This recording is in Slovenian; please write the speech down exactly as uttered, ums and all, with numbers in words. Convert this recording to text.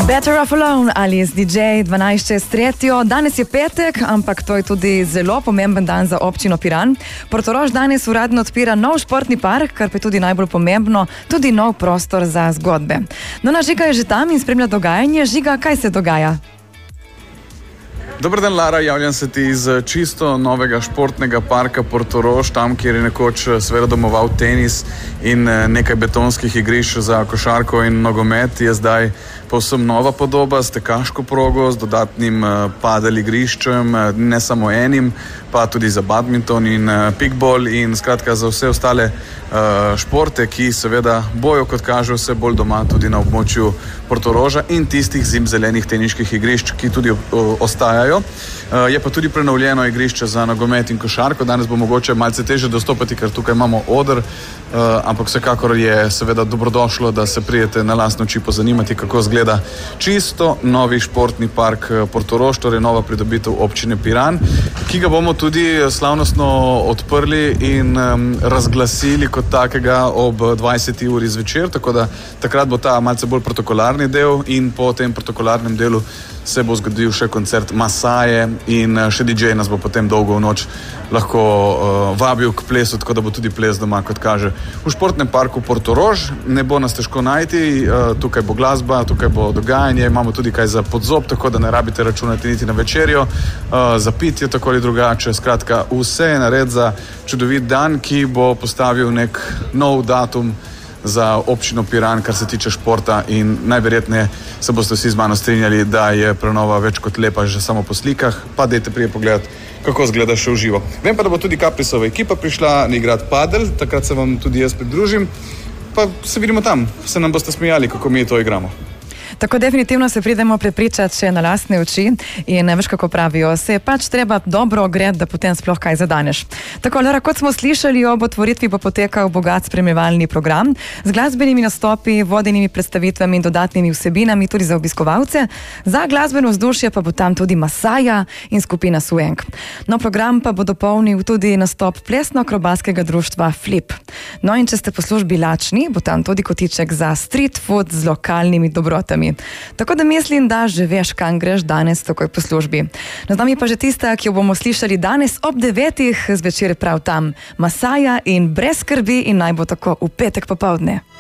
Better Off Alone ali z D J dvanajst čez tretjo. Danes je petek, ampak to je tudi zelo pomemben dan za občino Piran. Portorož danes uradno odpira nov športni park, kar pa je tudi najbolj pomembno, tudi nov prostor za zgodbe. No, naš Žiga je že tam in spremlja dogajanje. Žiga, kaj se dogaja? Dober dan, Lara, javljam se ti iz čisto novega športnega parka Portorož, tam, kjer je nekoč seveda domoval tenis in nekaj betonskih igrišč za košarko in nogomet, je zdaj povsem nova podoba s tekaško progo, s dodatnim padel igriščem, ne samo enim, pa tudi za badminton in pikbol in skratka za vse ostale športe, ki seveda bojo, kot kaže, vse bolj doma tudi na območju Portoroža in tistih zimzelenih teniških igrišč, ki tudi ostajajo. Je pa tudi prenovljeno igrišče za nogomet in košarko. Danes bo mogoče malce težje dostopati, ker tukaj imamo oder, ampak vsekakor je seveda dobrodošlo, da se prijete na lastne oči pozanimati, kako izgleda čisto novi športni park Portorož, torej nova pridobitev občine Piran, ki ga bomo tudi slavnostno odprli in razglasili kot takega ob dvajseti uri zvečer, tako da takrat bo ta malce bolj protokolarni del in po tem protokolarnem delu se bo zgodil še koncert Masaje in še D J nas bo potem dolgo v noč lahko uh, vabil k plesu, tako da bo tudi ples doma, kot kaže. V športnem parku Portorož ne bo nas težko najti, uh, tukaj bo glasba, tukaj bo dogajanje, imamo tudi kaj za podzob, tako da ne rabite računati niti na večerjo, uh, za pitje tako ali drugače. Skratka, vse je nared za čudovit dan, ki bo postavil nek nov datum za občino Piran, kar se tiče športa, in najverjetneje se boste vsi z mano strinjali, da je prenova več kot lepa že samo po slikah, pa dajte prije pogledati, kako izgleda še v živo. Vem pa, da bo tudi Kaprisova ekipa prišla na igrat padel, takrat se vam tudi jaz pridružim, pa se vidimo tam, se nam boste smejali, kako mi to igramo. Tako definitivno se pridemo prepričati še na lastne oči in veš, kako pravijo, se je pač treba dobro ogret, da potem sploh kaj zadaneš. Tako, Lara, kot smo slišali, ob otvoritvi bo potekal bogat spremljevalni program z glasbenimi nastopi, vodenimi predstavitvami in dodatnimi vsebinami tudi za obiskovalce. Za glasbeno vzdušje pa bo tam tudi Masaja in skupina Swing. No, program pa bo dopolnil tudi nastop plesno-akrobatskega društva Flip. No, in če ste po službi lačni, bo tam tudi kotiček za street food z lokalnimi dobrotami. Tako da mislim, da že veš, kam greš danes takoj po službi. No, z nami pa že tista, ki jo bomo slišali danes ob devetih zvečer prav tam. Masaja in brez skrbi in naj bo tako v petek popoldne.